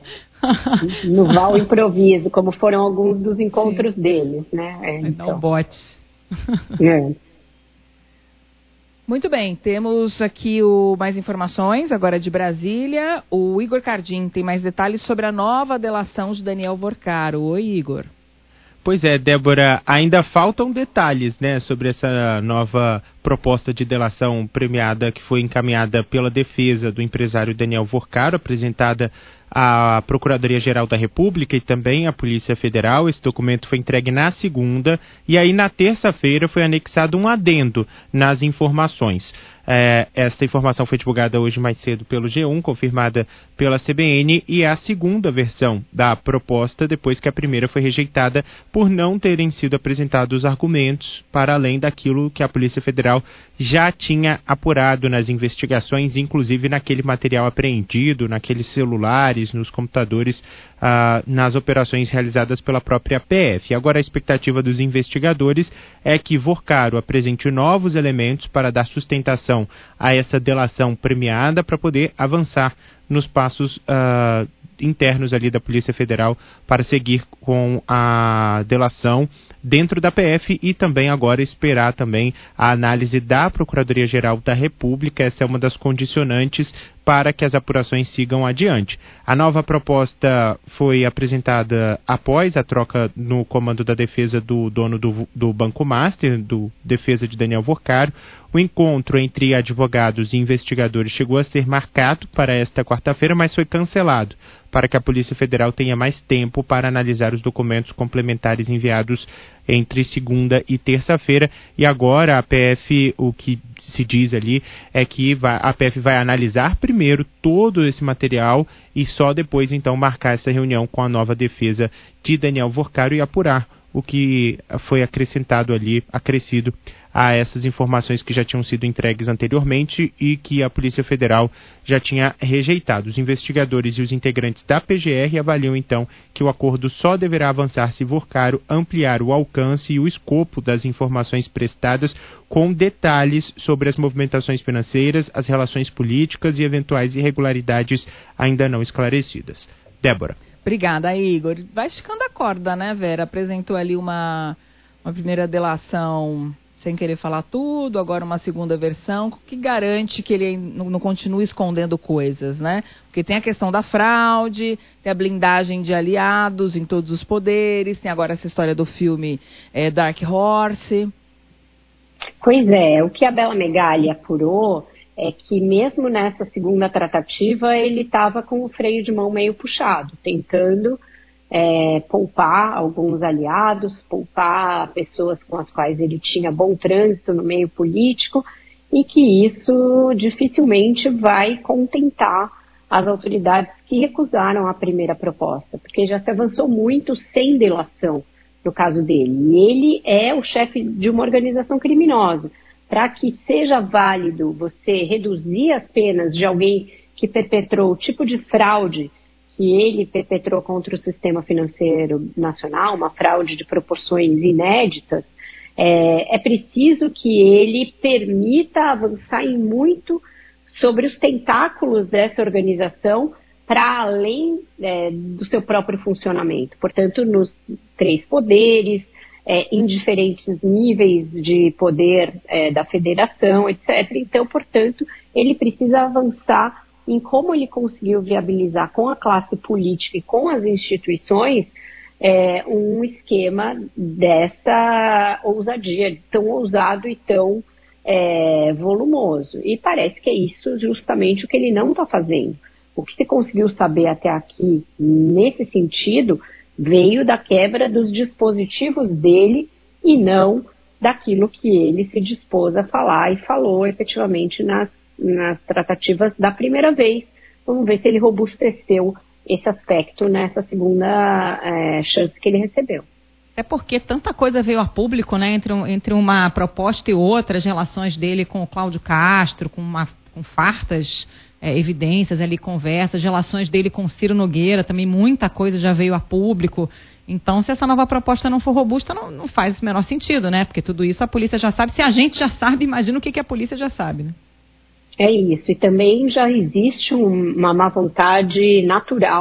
no Val Improviso, como foram alguns dos encontros deles, né? Então. Não bote. Muito bem, temos aqui mais informações, agora de Brasília. O Igor Cardim tem mais detalhes sobre a nova delação de Daniel Vorcaro. Oi, Igor. Pois é, Débora, ainda faltam detalhes, né, sobre essa nova proposta de delação premiada que foi encaminhada pela defesa do empresário Daniel Vorcaro, apresentada à Procuradoria-Geral da República e também à Polícia Federal. Esse documento foi entregue na segunda e aí na terça-feira foi anexado um adendo nas informações. Esta informação foi divulgada hoje mais cedo pelo G1, confirmada pela CBN, e é a segunda versão da proposta, depois que a primeira foi rejeitada por não terem sido apresentados argumentos para além daquilo que a Polícia Federal já tinha apurado nas investigações, inclusive naquele material apreendido, naqueles celulares, nos computadores, nas operações realizadas pela própria PF. Agora a expectativa dos investigadores é que Vorcaro apresente novos elementos para dar sustentação a essa delação premiada para poder avançar nos passos internos ali da Polícia Federal para seguir com a delação dentro da PF e também agora esperar também a análise da Procuradoria-Geral da República. Essa é uma das condicionantes para que as apurações sigam adiante. A nova proposta foi apresentada após a troca no comando da defesa do dono do Banco Master, do defesa de Daniel Vorcaro. O encontro entre advogados e investigadores chegou a ser marcado para esta quarta-feira, mas foi cancelado para que a Polícia Federal tenha mais tempo para analisar os documentos complementares enviados entre segunda e terça-feira. E agora a PF, o que se diz ali é que a PF vai analisar primeiro todo esse material e só depois então marcar essa reunião com a nova defesa de Daniel Vorcaro e apurar o que foi acrescido a essas informações que já tinham sido entregues anteriormente e que a Polícia Federal já tinha rejeitado. Os investigadores e os integrantes da PGR avaliam então que o acordo só deverá avançar se Vorcaro ampliar o alcance e o escopo das informações prestadas com detalhes sobre as movimentações financeiras, as relações políticas e eventuais irregularidades ainda não esclarecidas. Débora. Obrigada, Igor. Vai esticando a corda, né, Vera? Apresentou ali uma primeira delação sem querer falar tudo, agora uma segunda versão, que garante que ele não continue escondendo coisas, né? Porque tem a questão da fraude, tem a blindagem de aliados em todos os poderes, tem agora essa história do filme Dark Horse. Pois é, o que a Bela Megali apurou é que mesmo nessa segunda tratativa ele estava com o freio de mão meio puxado, tentando poupar alguns aliados, poupar pessoas com as quais ele tinha bom trânsito no meio político e que isso dificilmente vai contentar as autoridades que recusaram a primeira proposta, porque já se avançou muito sem delação no caso dele. E ele é o chefe de uma organização criminosa. Para que seja válido você reduzir as penas de alguém que perpetrou o tipo de fraude que ele perpetrou contra o sistema financeiro nacional, uma fraude de proporções inéditas, é preciso que ele permita avançar em muito sobre os tentáculos dessa organização para além do seu próprio funcionamento. Portanto, nos três poderes, em diferentes níveis de poder da federação, etc. Então, portanto, ele precisa avançar em como ele conseguiu viabilizar com a classe política e com as instituições um esquema dessa ousadia, tão ousado e tão volumoso. E parece que é isso justamente o que ele não está fazendo. O que se conseguiu saber até aqui, nesse sentido, veio da quebra dos dispositivos dele e não daquilo que ele se dispôs a falar e falou efetivamente nas tratativas da primeira vez. Vamos ver se ele robusteceu esse aspecto nessa segunda chance que ele recebeu. É porque tanta coisa veio a público, né, entre uma proposta e outra, as relações dele com o Cláudio Castro, com fartas evidências ali, conversas, relações dele com Ciro Nogueira, também muita coisa já veio a público. Então, se essa nova proposta não for robusta, não faz o menor sentido, né? Porque tudo isso a polícia já sabe. Se a gente já sabe, imagina o que a polícia já sabe, né? É isso. E também já existe uma má vontade natural